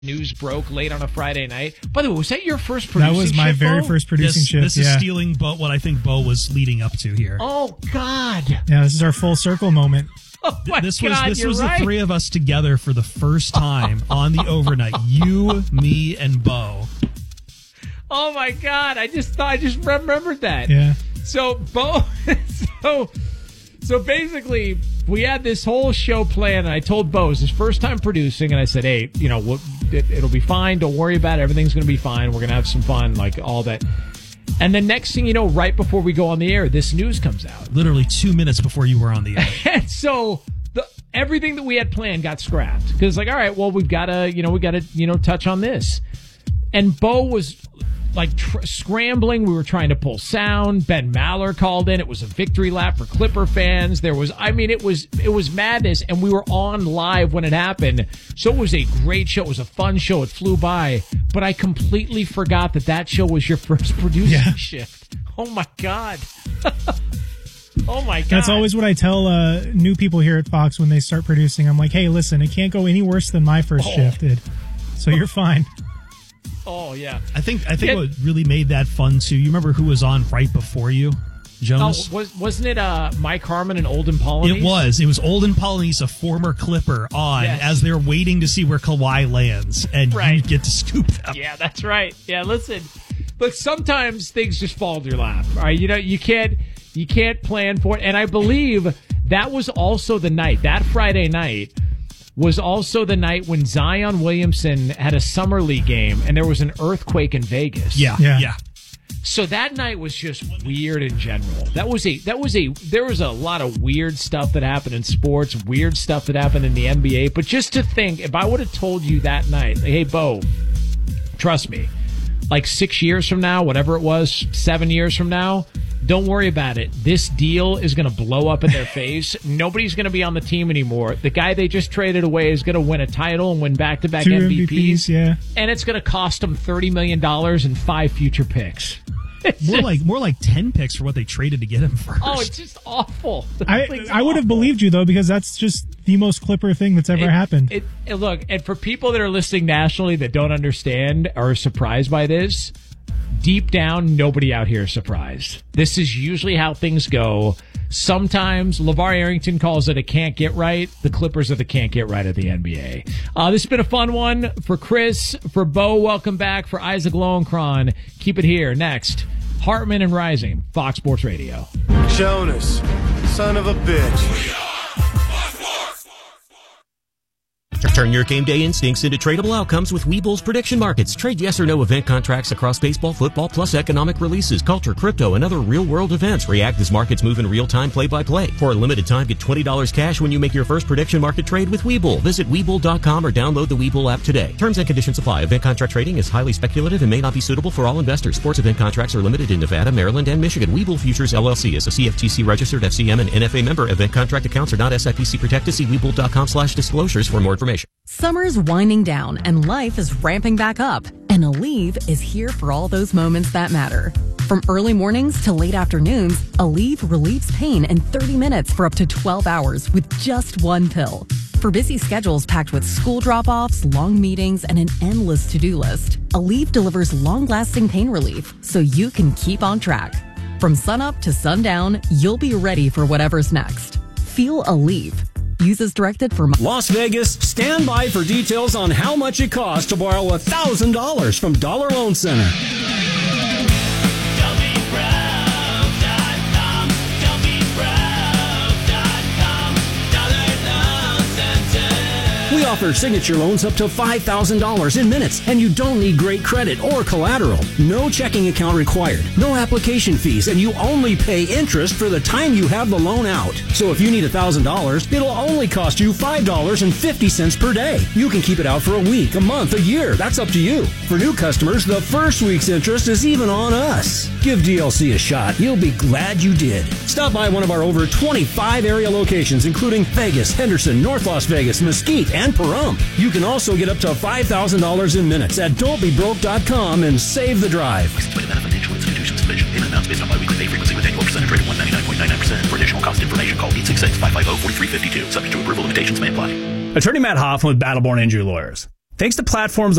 News broke late on a Friday night. By the way, was that your first producing shift? That was my very first producing shift. This is stealing what I think Bo was leading up to here. Oh, God. Yeah, this is our full circle moment. Oh, my This God, was right. the three of us together for the first time on the overnight. You, me, and Bo. Oh, my God. I just remembered that. Yeah. So, Bo, so basically, we had this whole show planned, and I told Bo, it was his first time producing, and I said, hey, it'll be fine. Don't worry about it. Everything's going to be fine. We're going to have some fun, like all that. And the next thing you know, right before we go on the air, this news comes out. Literally 2 minutes before you were on the air. And so everything that we had planned got scrapped. Because, like, all right, well, we got to touch on this. And Bo was like scrambling. We were trying to pull sound. Ben Maller called in. It was a victory lap for Clipper fans. It was madness, and we were on live when it happened. So it was a great show. It was a fun show. It flew by, but I completely forgot that show was your first producing shift. Oh my God. Oh my God. That's always what I tell new people here at Fox when they start producing. I'm like, hey, listen, it can't go any worse than my first shift did. So you're fine. Oh, yeah. I think what really made that fun, too, you remember who was on right before you, Jonas? Oh, wasn't it Mike Harmon and Olden Polynice? It was Olden Polynice, a former Clipper, on as they're waiting to see where Kawhi lands, and you get to scoop them. Yeah, that's right. Yeah, listen, but sometimes things just fall to your lap. All right, you can't plan for it. And I believe that was also the night, that Friday night, was also the night when Zion Williamson had a summer league game and there was an earthquake in Vegas. Yeah. So that night was just weird in general. There was a lot of weird stuff that happened in sports, weird stuff that happened in the NBA. But just to think, if I would have told you that night, like, hey, Bo, trust me, like 6 years from now, whatever it was, 7 years from now, don't worry about it. This deal is going to blow up in their face. Nobody's going to be on the team anymore. The guy they just traded away is going to win a title and win back-to-back 2 MVPs. Yeah. And it's going to cost them $30 million and 5 future picks. More like 10 picks for what they traded to get him first. Oh, it's just awful. I would have believed you, though, because that's just the most Clipper thing that's ever happened. Look, and for people that are listening nationally that don't understand or are surprised by this, deep down, nobody out here is surprised. This is usually how things go. Sometimes LeVar Arrington calls it a can't get right. The Clippers are the can't get right of the NBA. This has been a fun one for Chris, for Bo. Welcome back. For Isaac Lowenkron. Keep it here. Next, Hartman and Rising, Fox Sports Radio. Jonas, son of a bitch. Turn your game day instincts into tradable outcomes with Webull's prediction markets. Trade yes or no event contracts across baseball, football, plus economic releases, culture, crypto, and other real-world events. React as markets move in real time, play-by-play. For a limited time, get $20 cash when you make your first prediction market trade with Webull. Visit Webull.com or download the Webull app today. Terms and conditions apply. Event contract trading is highly speculative and may not be suitable for all investors. Sports event contracts are limited in Nevada, Maryland, and Michigan. Webull Futures, LLC is a CFTC registered FCM and NFA member. Event contract accounts are not SIPC protected. See Webull.com/disclosures for more information. Summer's winding down and life is ramping back up. And Aleve is here for all those moments that matter. From early mornings to late afternoons, Aleve relieves pain in 30 minutes for up to 12 hours with just one pill. For busy schedules packed with school drop-offs, long meetings, and an endless to-do list, Aleve delivers long-lasting pain relief so you can keep on track. From sunup to sundown, you'll be ready for whatever's next. Feel Aleve. Use as directed for Las Vegas. Stand by for details on how much it costs to borrow $1,000 from Dollar Loan Center. We offer signature loans up to $5,000 in minutes, and you don't need great credit or collateral. No checking account required, no application fees, and you only pay interest for the time you have the loan out. So if you need $1,000, it'll only cost you $5.50 per day. You can keep it out for a week, a month, a year. That's up to you. For new customers, the first week's interest is even on us. Give DLC a shot. You'll be glad you did. Stop by one of our over 25 area locations, including Vegas, Henderson, North Las Vegas, Mesquite, and Pahrump. You can also get up to $5,000 in minutes at don'tbebroke.com and save the drive. Licensed by Nevada Financial Institutions Division. Payment amounts based on biweekly pay frequency with annual percentage rate of 199.99%. For additional cost information, call 866-550-4352. Subject to approval, limitations may apply. Attorney Matt Hoffman with Battleborn Injury Lawyers. Thanks to platforms